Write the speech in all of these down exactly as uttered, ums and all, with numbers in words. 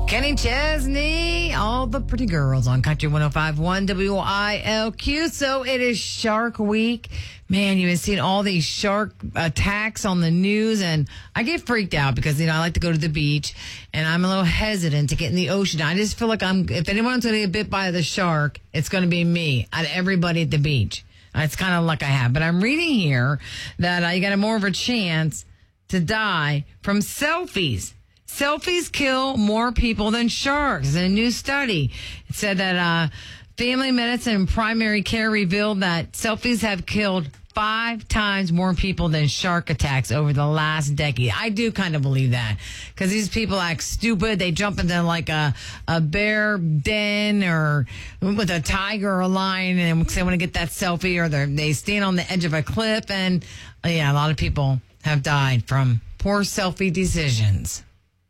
Kenny Chesney, all the pretty girls on Country one oh five point one W I L Q. So it is Shark Week. Man, you've been seeing all these shark attacks on the news, and I get freaked out because, you know, I like to go to the beach, and I'm a little hesitant to get in the ocean. I just feel like I'm, if anyone's going to get bit by the shark, it's going to be me out of everybody at the beach. It's kind of luck I have. But I'm reading here that uh, you got a more of a chance to die from selfies. Selfies kill more people than sharks. In a new study, it said that uh, family medicine and primary care revealed that selfies have killed five times more people than shark attacks over the last decade. I do kind of believe that because these people act stupid. They jump into like a, a bear den or with a tiger or a lion and they want to get that selfie, or they stand on the edge of a cliff. And uh, yeah, a lot of people have died from poor selfie decisions.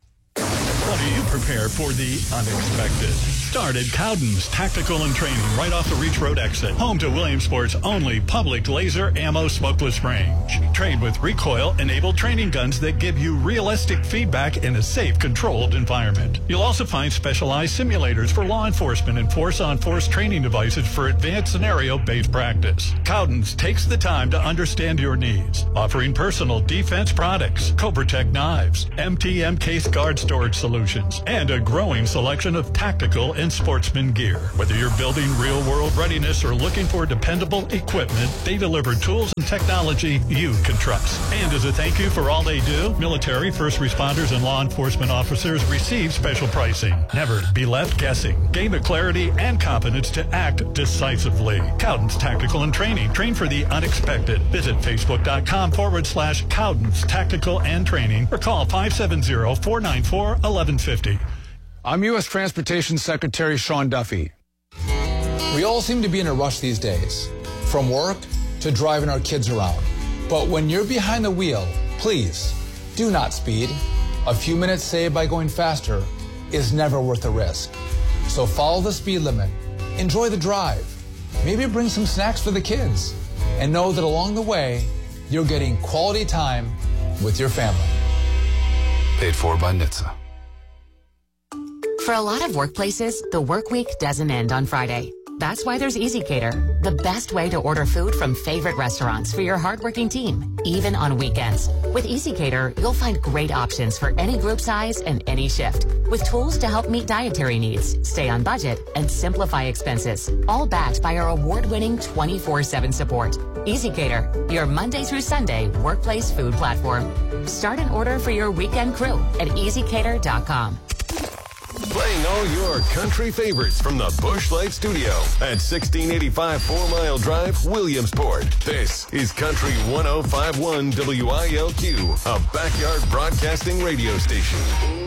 How do you prepare for the unexpected? Start at Cowden's Tactical and Training right off the Reach Road exit. Home to Williamsport's only public laser ammo smokeless range. Train with recoil-enabled training guns that give you realistic feedback in a safe, controlled environment. You'll also find specialized simulators for law enforcement and force-on-force training devices for advanced scenario-based practice. Cowden's takes the time to understand your needs, offering personal defense products, Cobra-Tech knives, M T M case guard storage solutions, and a growing selection of tactical and sportsman gear. Whether you're building real-world readiness or looking for dependable equipment, they deliver tools and technology you can trust. And as a thank you for all they do, military, first responders, and law enforcement officers receive special pricing. Never be left guessing. Gain the clarity and confidence to act decisively. Cowden's Tactical and Training. Train for the unexpected. Visit Facebook.com forward slash Cowden's Tactical and Training or call five seven zero, four nine four, one one five zero. I'm U S Transportation Secretary Sean Duffy. We all seem to be in a rush these days, from work to driving our kids around. But when you're behind the wheel, please do not speed. A few minutes saved by going faster is never worth the risk. So follow the speed limit, enjoy the drive, maybe bring some snacks for the kids, and know that along the way, you're getting quality time with your family. Paid for by N H T S A. For a lot of workplaces, the work week doesn't end on Friday. That's why there's EasyCater, the best way to order food from favorite restaurants for your hardworking team, even on weekends. With EasyCater, you'll find great options for any group size and any shift, with tools to help meet dietary needs, stay on budget, and simplify expenses, all backed by our award-winning twenty-four seven support. EasyCater, your Monday through Sunday workplace food platform. Start an order for your weekend crew at easy cater dot com. Playing all your country favorites from the Busch Light Studio at sixteen eighty-five Four Mile Drive, Williamsport. This is Country one oh five point one W I L Q, a backyard broadcasting radio station.